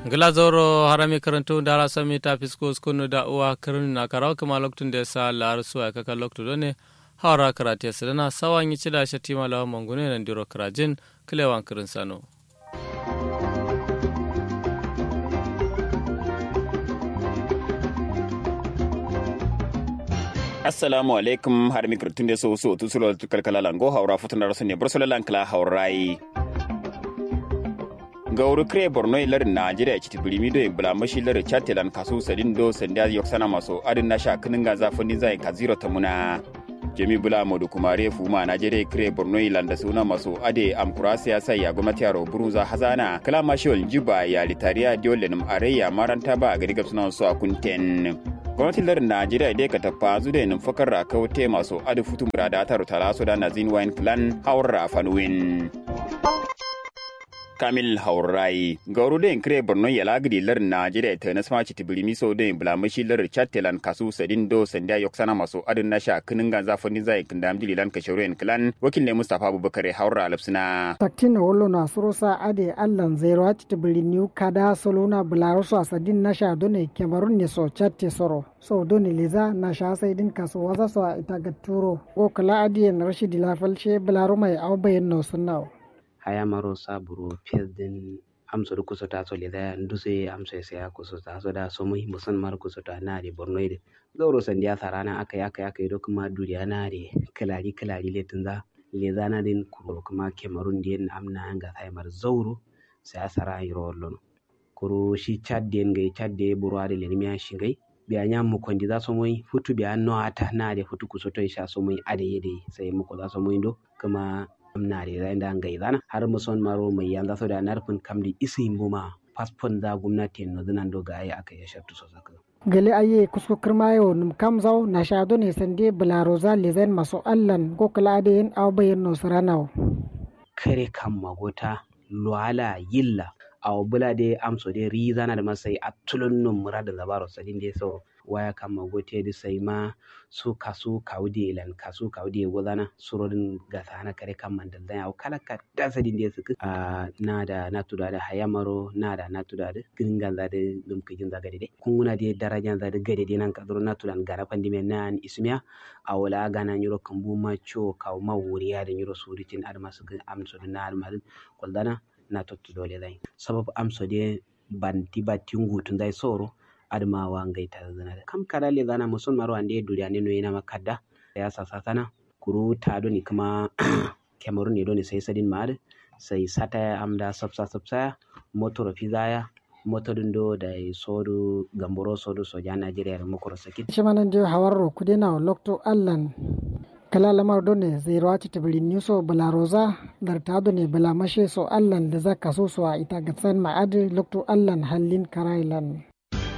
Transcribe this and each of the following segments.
Glazoro harami karantu dara sami ta fisko skunu da uwa kirin na karawa kuma loktun da sa lar su aka kan loktu done hawara karate sadana sawan yi cida shatima lawa mangune nan diro krajin kilewan kirin sano. Assalamu alaikum har mikrotun da so tusulo kalkala lango haura futun da rasu ne bursula lankala haurai. Gauru kre borno ilar Najeriya ci tibirimi do ibla mashi lar chatelan kasu sadin do sanda yoksana maso adin nasha kinin ga zafani zai ka zero tamuna. Jami bula modu kumare fuma Najeriya kre borno ilan da suna maso ade amkurasiya sai ya gwamnati yaro buruza hazana kala mashol jiba ya litariya diolenum areya maranta ba gari gabsuna so akunten. Gwamnatin lardin Najeriya dai ka tafa zu da numfakar rakaute masu adu futu murada ta rutala su da nazin wine plan haura fanuwin. Kamil Haurai gauru da kire Borno ya lagidi lardin Najeriya ta nasma ci tibirimi so da bulamashi lardin Chattelan kasu sadin do sanda yoksana masu adun nasha kinin ganza fani zai kindam dililan ka shauren clan wakil ne Mustafa Abubakar Haura Alfsina. Taktina wallo na surosa ade allan zero ci tibirimi kada soluna bularoso sadin nasha done kemarun ne so chatte soro. So doni liza na sha sai din kaso waza so ita gaturo ko kala adiyen rashidi lafalshe bularo mai awbayin no sunnawo. Haya maro saburo pesden amso do kusota so leda nduse amso ya kusota so da so muhi musan mar kusota na de bornoide gauro sandiya sarana aka do kuma duriya na de kalari letinza leza na din kuro kuma kemarun den amna nga sai mar zauro sai sara yiro lon kuro shi chadden ngai chadde burwade le miya shingai biya nyam mu kondi za so muhi futu biya no ata na de futu kusoto isha so muhi ade yede sai muko za so muhi do kuma amnare da inda ngai zana har muson maro mai yanda so da narfin kamdi isi mbuma passport da gwamnati no dinan do ga ai aka ya shattu so saka gele aye kusko kirmayo num kamzau na shado ne sande bularoza lezen maso allan ko kala da yin awbayin no saranaw kare kam magota luala yilla aw bulade amso de rizana da masai atulun num murada zabaro sadin de so waya kama gote da sai ma su kasu kawde lan kasu kawde wazana surodin gasana kare kan mandal dan au kala ka dasadin da su na da natuda da hayamaro na da natuda da gingan da dum kijin da gade kunguna da darajan da gade nan kadro natudan gara pandime nan ismiya awala gana nyuro kambu macho kaw mawuriya da nyuro suritin admasu amso na almal koldana na tottu dole dai sabab amso de banti batingu tun dai soro admawa ngaita zana kam kada le zana musun maro ande duriya ne no yana makadda ya sasa sana kuru ta do ni kuma Cameroon ne do ni sai sadin mar sai sata amda sabsa motor fizaya motodin do da sodu gamboro sodu soja Najeriya mu ko sakin shimanan je hawarro kudena lokto allan kala lamar do ne zero ati tabiri nyuso balaroza darta do ne balamashe so allan da zaka so a ita gatsan ma'ad lokto allan hallin karailan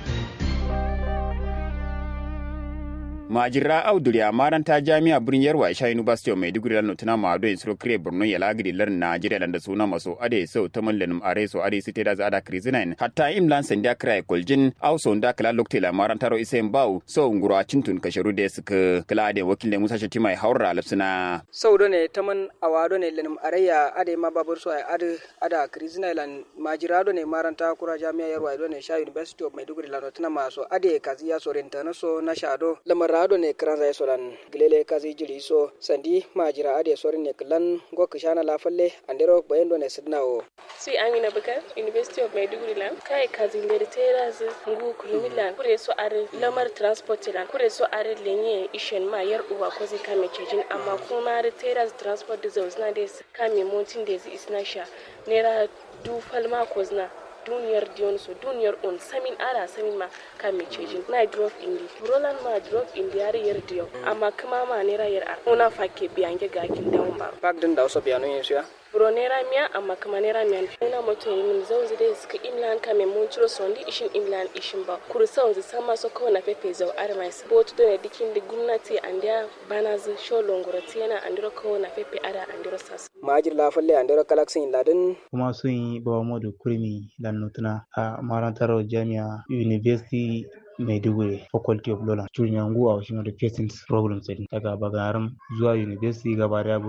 Majira Auduriya maranta jami'a birnin Yarwa Isha University of Maiduguri lan nutuna ma do insro kire Borno ya lagidi lar Najeriya lan da suna maso ade so tamallan are so ade site da ada krizinain hatta imlan sandia krai koljin au so nda kala loktela maranta ro isen baw so ngura cintun kasharu de suka kala ade wakil ne Musa Shatima haura lafsina so do ne taman awado ne lanum areya ade ma babur so ade ada krizinain lan majira do ne maranta kura jami'a Yarwa do ne Isha University of Maiduguri lan nutuna ma so ade kaziya so rentana so na shado lamar rado ne kranza solan glele kazi jiri so sandi majira ade sorin ne klan go kishana lafalle andero bayendo ne sidnawo si Amina Bakar University of Maiduguri lan kai kazi ndere teras ngu kulmilan kure so are lamar transport lan kure so are lenye ishen ma yar uwa ko zai kame cejin amma kuma are teras transport da zozna des kame montin des isnasha nera du falma kozna duniyar diyon so duniyar on samin ma kan me cejin na drop indi roland ma drop indi yar diyo amma kuma ma ne rayar ona fakke biyange gakin dawo ba bag din da so biyano yin suya bro ne ramiya amma kuma ne ramiya ina moto min zauzi dai suka imlan kame mun ciro sondi ishin imlan ishin ba kursa wanzu sama so ko na pepe zau armais bot do ne dikin da gwamnati andiya bana zu show longorati yana andiro ko na pepe ada andiro sas majir lafalle andiro kalaksin ladin kuma sun yi bawa modu kurmi nutuna a marantar jami'a University Maiduguri Faculty of Law Churnyangu a wasu da patients program setting daga Bagaram zuwa University gaba da buron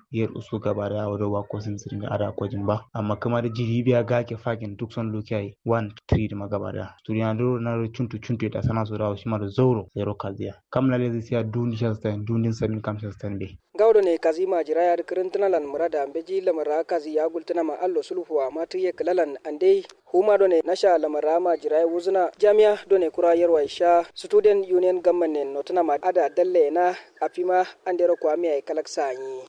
yer usu gaba da wado wa ko sin sirin ada ko jimba amma kuma da jiribiya ga ke fakin duk son lokai 1 3 da magaba da turiya do na chuntu da sana so da shi ma da zoro zero kaziya kamla le zai dun shastan dundin sanin kam shastan be gawdo ne kazima jiraya da kirintunalan murada beji lamara kazi ya gultuna ma allo sulhuwa matu ye kalalan ande huma do ne nasha lamara ma jiraya wuzuna jami'a do ne kura yarwa isha student union government ne notuna ma ada dalle na afima andero kwami ay kalaksanyi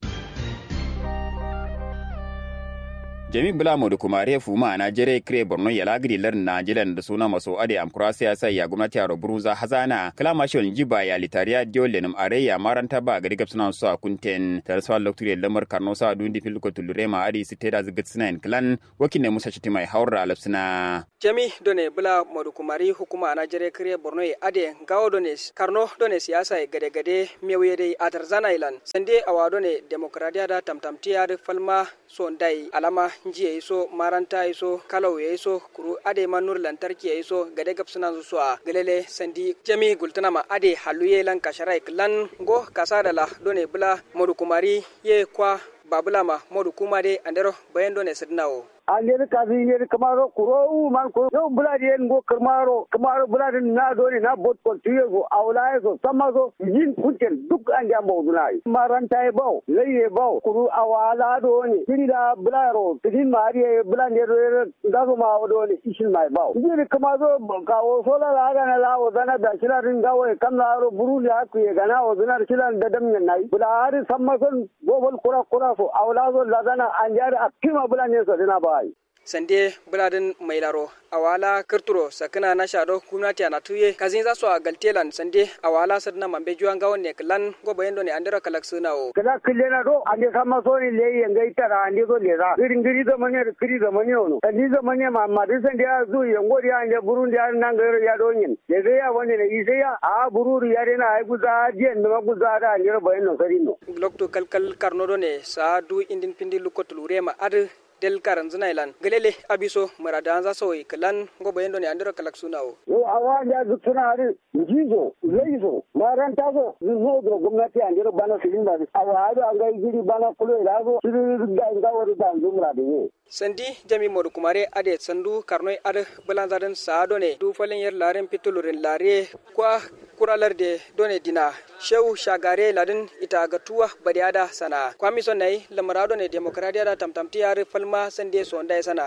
jami bula modu kumare fuma na jere kre borno yala gidi lar na jilan da suna maso ade amkura siyasa ya gwamnati aro buruza hazana kalama shon jiba ya litariya diolenum are ya maranta ba gadi gapsuna so kunten tarswa lokture lamar karno sa dundi filko tulurema adi siteda zigitsina en klan wakine musa chitima haura alapsina jami done bula modu kumari hukuma na jere kre borno ya ade gawo done karno done siyasa ya gade gade mewe dai atarzana ilan sande awado ne demokradiya da tamtamtiya da falma sondai alama jiya iso maranta iso kalau ya iso kuru ade manur lantarki ya iso gade gapsuna su a galele sandi jami gultana ma ade haluye lan kasharai klan go kasadala done bula modu kumari ye kwa babula ma modu kumade andero bayan done sidnawo Aliyar kazi ne kamaro kuro man ko yo buladi en go kamaro buladi na do ni na bot ko tiye go awla so samazo yin kutel duk an ja mo dunai maranta e baw leye baw kuru awala do ni tinda bularo tin mari bulande da go ma do ni ishin mai baw ni kamazo ka o sola la ga na la o dana da shilarin ga o kamaro buru ya ku ye gana o dana shilan da dam nai bulari samazon go bol kura so awla zo la dana an ja akima bulande so dina ba sande buladin mailaro awala kirturo sakana na shado gwamnati na tuye kazin za su a galtelan sande awala sadna mambe juan gawon ne klan go bayendo ne andira kalaksuna o kada killena do ande sama so ni le yanga itara ande go lera ngiri da manya kiri da manya no andi da manya ma sande ya zu yango ya ande burundi ya nangaro ya do nyin le ya wonne ne isaya a bururi ya rena ai guza dien no guza da andira bayendo sarino lokto kalkal karno do ne sa du indin pindi lukotul rema ad del karan zinailan galele abiso maradan za soyi kalan go bayendo ne andira kalaksunao yo awanja zutuna ari jizo leizo maranta go no do gwamnati andira bana silinda awado anga giri bana kulo irago siri ga wori dan zumra de sandi jami modu kumare ade sandu karnoy ade balanzadan saado ne du falen yer laren pitulurin lare kwa kuralar de done dina shew shagare ladin ita gatuwa badiada sana kwami sonai lamarado ne demokradiya da tamtamtiyar falma sande sonda sana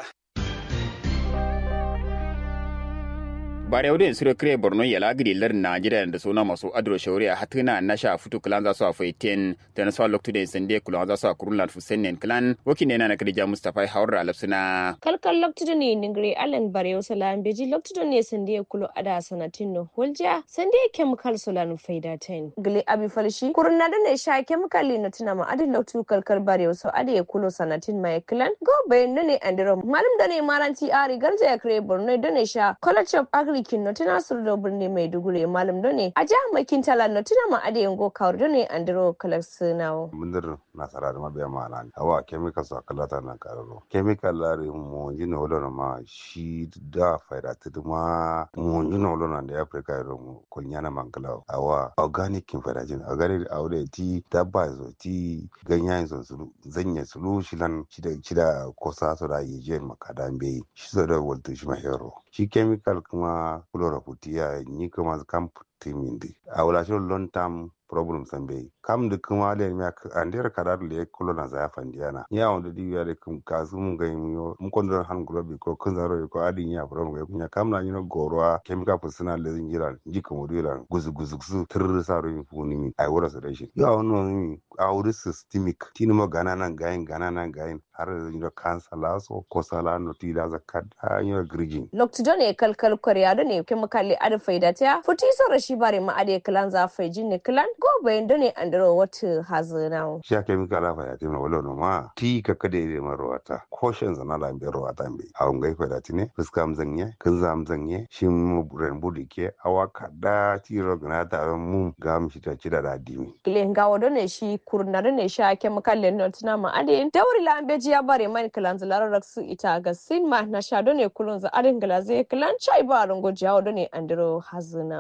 bare wadin sura kre borno yala gidi lar najeriya da suna masu adro shawriya hatuna nasha futu klan za su afaitin da na sa loktu da sande kula za su kurun fusennen klan wakine na kadija mustafa haura alafsina kalkal loktu ne ningre allen bare salam beji loktu ne sande kulo ada sanatin no holja sande chemical solan faida 10 gele abi falshi kurna da ne sha chemical ne tuna ma adin loktu kalkal bare so ade kulo sanatin mai klan go bayin ne andiro malum da ne maranti ari garja ya kre borno da ne sha college of agri kin no tana sur do burne mai dugure malam do ne a jaha makin tala no tana ma ade ngo kawr do ne andiro kalaksinawo mundir nasara da mabiya mana awa chemical sa kalata na kararo chemical lari mo jino wala ma shi da faida tuduma mo jino wala da africa ro mo kunyana mangalaw awa organic kin faida jin agare awde ti dabba zo ti ganyan zo su zanya sulu shilan shida kosa so da yeje makadan be shi so da waltu shi mahero shi chemical kuma kulorafutiya ni kuma kam timindi awla shi long term problem sambe kam da kuma da me andira kadar le kolona za fandiana ya wanda diya da kum kasu mun ga mu kondor han grobi ko kunzaro ko adin ya problem ga kunya kam na yino gorwa chemical personal le zingira jika modira guzu tir saro mi funi ai wora sa shi ya wono awuri systemic tinimo ganana gain har yino cancer laso ko sala no tida zakat yino grigin lokto ne kalkal korea do ne chemical le ada faida ta futi so rashi bare ma ade klan za faijin ne klan go bayan do ne andro what hazana sha chemical afa ya tima wala no ma ti ka kade ne marwata caution zana la be rwata mbe awon gai faida tine fuskam zanye kin zam zanye shin ren budi ke awaka da tiro gna ta mu gam shi ta cida da dimi kile ngawo do ne shi kurna do ne sha chemical le no tuna ma ade dawri la ambe ya bare man klan zalar raksu ita ga sin ma na sha do ne kulun za adin glaze klan chai ba rungo jawo do ne andro hazana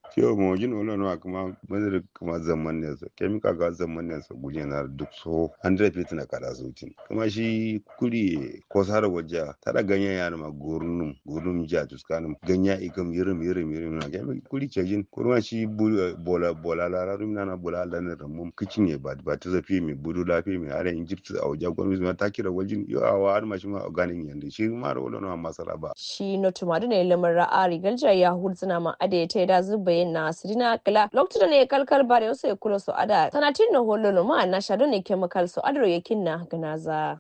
Yo mo jin wala no kuma bazir kuma zaman ne so chemical ga zaman ne so guje na duk so 100% na kada zutin kuma shi kuri ko sara waje ta da ganyen ya ma gurnum ja tuskanum ganya ikam yirim na ga kuri cejin kuma shi bola la na bola la ne ramum kicin ya ba ta zafi mi budu lafi mi are injipti a waje gwamnati ma ta kira wajin yo awa har ma shi ma ganin yanda shi ma da wala no masala ba shi no tumadu ne lamar ra'ari galja ya hurzuna ma ade ta da zubayin na asirina kala lokacin ne kalkal bare sai kulo so ada sanatin no hollo no ma na shado ne chemical so adro yakin na ganaza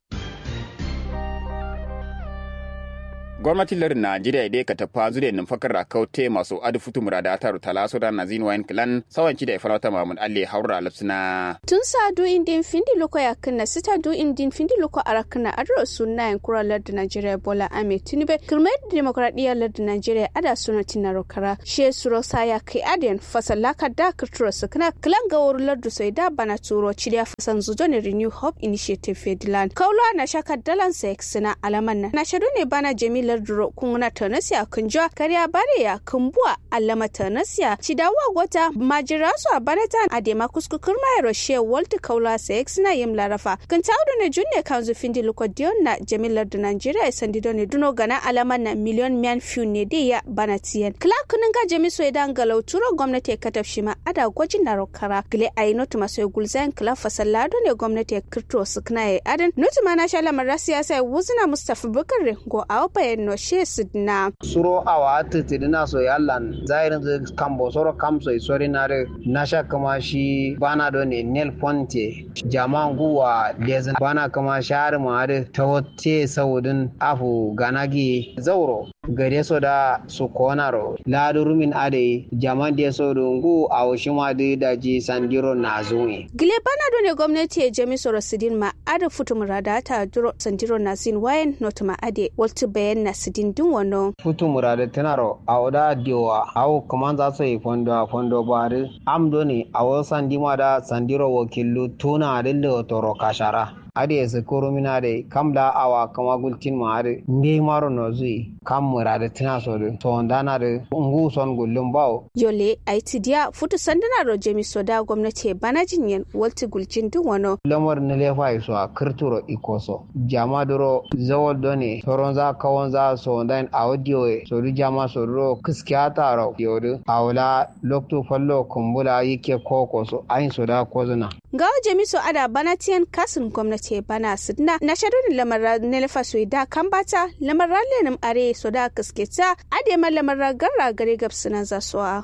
gwamnatin lar Najeriya dai ka tafa zuwa nan fakar rakaute masu adu futu murada taru talaso da nazin wayan klan sawanci da ifalata mamun alle haura lapsina tun sa do indin findi loko yakna sita do indin findi loko arakna adro sunna en kura lar Najeriya Bola Ahmed Tinubu kirmai demokradiyyar lar Najeriya ada suna tinaro kara she suro saya kai aden fasalla kadda kirturo sukna klan gawar lar du sai da bana turo cidiya fasan zudo ne Renew Hope Initiative Fedland kaula na shaka dalan sexina alaman na shado ne bana Jamil larduro kunguna tanasiya kunjwa kariya bare ya kumbua alama tanasiya cidawa gota majirasu a banatan adema kuskukur mayro she walti kaula sex na yim larafa kan tawdo ne junne kanzu findi luko dion na jamilar da Nigeria sandido ne duno gana alama na million mian few ne de ya banatiyan clark ninga jamiso idan galau turo gwamnati katafshima ada gwajin na rokara gile aino tumaso gulzan kala fasallado ne gwamnati kirto sukna ya adan nutuma na shala marasiya sai wuzuna Mustafa Bakare go awpa no she sidna suro awa tidina so yallan zairin kambo soro kamso isori nare nasha kama shi bana do ne nel ponte jamangu wa dezin bana kama shar maare tawote saudin afu ganagi zauro gare so da su konaro ladurumin ade jaman de so dungu awshima de daji sandiro nazuni gile bana do ne gwamnati ya jami soro sidin ma ada futum radata duro sandiro nazin wayan notuma ade walti bayan na sidin dun wono futum radata naro awda diwa aw kamanza so fondo bari amdo ne awo sandima da sandiro wakilu tuna adille toro kashara ade se koromina de kamda awa kama gultin ma ade nde maro no zui kam murade tina so de to ndana de ngu son gullum bawo yole aitidia futu sandana ro jemi soda gwamnati bana jinyen walti gulcin dun wono lamar ne lefa so a kirturo ikoso jama doro zawol doni toronza kawonza so ndan audio so ri jama so ro kiskiata ro yodu awla lokto fallo kumbula yike koko so ayin soda kozuna gawo jemi so ada banatian kasin gwamnati bana sidna na shadun lamar ne lefa so da kambata lamar lenim are so da kisketa ade ma lamar garra gare gabsuna zaswa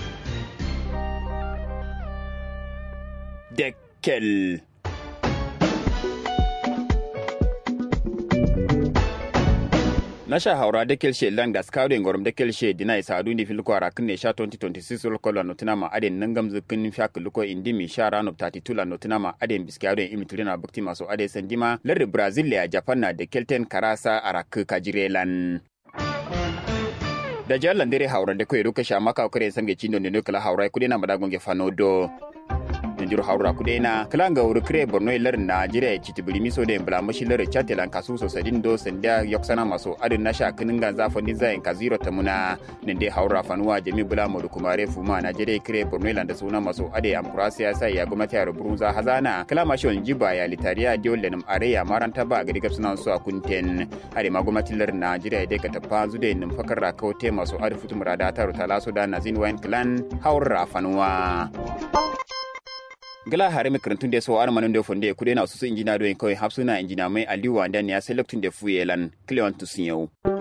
Dekkel Nasha haura Dekkel she lan gaskawde ngorom Dekkel she dina isadu ni filko arakin ne sha 2026 lokolo notina ma aden nangam zukin fiak luko indimi shara no 32 la notina ma aden biskawde imitrina bukti maso ade sendima ler Brazil ya Japan na Dekkel ten karasa arak kajirelan da jalan dere haura de ko eruka shamaka kore sange chindo ne kala haura kudena madagonge fanodo Njuru haura kudena kalanga urukre borno ilar Najeriya chitibili miso de mbla mashilar chatelan kasu so sadindo senda yoksana maso adin nasha kininga zafoni zain kaziro tamuna nende haura fanuwa jami bula modu kumare fuma Najeriya kire borno ilanda suna maso ade amkurasiya sai ya gwamnati ya rubuza hazana kalama shon jiba ya litariya diolenum areya maranta ba ga digapsuna su akunten ade magwamnati lar Najeriya de katafa zude nim fakarra kaute maso ade futum radata rutalaso da nazin wine clan haura fanuwa gala hare makarantun da so armanin da fonde kude na su injina do en kawai hafsuna injina mai aliwa dan ya selectin da fuyelan cleon to sinyo